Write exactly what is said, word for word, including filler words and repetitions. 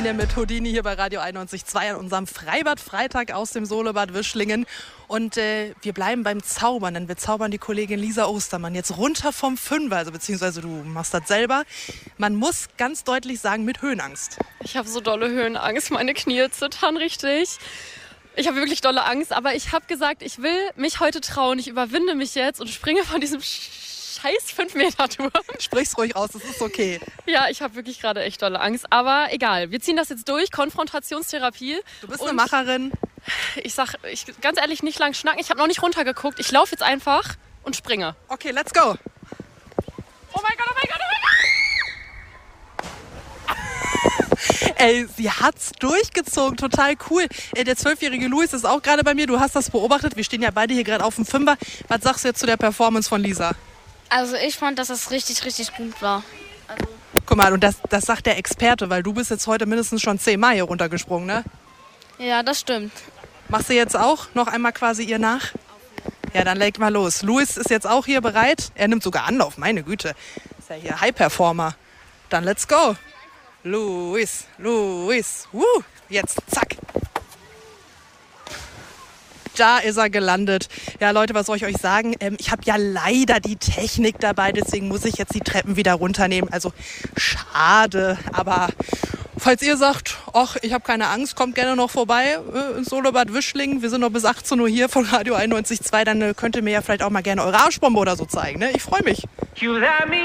Mit Houdini hier bei Radio einundneunzig Komma zwei an unserem Freibad-Freitag aus dem Solebad Wischlingen. Und äh, wir bleiben beim Zaubern, denn wir zaubern die Kollegin Lisa Ostermann jetzt runter vom Fünfer, also beziehungsweise du machst das selber. Man muss ganz deutlich sagen, mit Höhenangst. Ich habe so dolle Höhenangst, meine Knie zittern richtig. Ich habe wirklich dolle Angst, aber ich habe gesagt, ich will mich heute trauen. Ich überwinde mich jetzt und springe von diesem scheiß fünf Meter Turm. Sprich's ruhig aus, das ist okay. Ja, ich habe wirklich gerade echt dolle Angst, aber egal. Wir ziehen das jetzt durch, Konfrontationstherapie. Du bist eine Macherin. Ich sag, ich, ganz ehrlich, nicht lang schnacken. Ich habe noch nicht runtergeguckt. Ich laufe jetzt einfach und springe. Okay, let's go. Oh mein Gott, oh mein Gott, oh mein Gott. Ey, sie hat's durchgezogen, total cool. Der zwölfjährige Luis ist auch gerade bei mir, du hast das beobachtet. Wir stehen ja beide hier gerade auf dem Fünfer. Was sagst du jetzt zu der Performance von Lisa? Also ich fand, dass das richtig, richtig gut war. Also Guck mal, und das, das sagt der Experte, weil du bist jetzt heute mindestens schon zehnmal hier runtergesprungen, ne? ja, das stimmt. Machst du jetzt auch noch einmal quasi ihr nach? Ja, dann leg mal los. Luis ist jetzt auch hier bereit. Er nimmt sogar Anlauf, meine Güte. Ist ja hier High-Performer. Dann let's go. Luis, Luis. Woo. Jetzt, zack. Da ist er gelandet. Ja, Leute, was soll ich euch sagen? Ähm, ich habe ja leider die Technik dabei, deswegen muss ich jetzt die Treppen wieder runternehmen. Also schade, aber falls ihr sagt, ach, ich habe keine Angst, kommt gerne noch vorbei äh, ins Solebad Wischlingen. Wir sind noch bis achtzehn Uhr hier von Radio einundneunzig Komma zwei. Dann äh, könnt ihr mir ja vielleicht auch mal gerne eure Arschbombe oder so zeigen. Ne? Ich freue mich.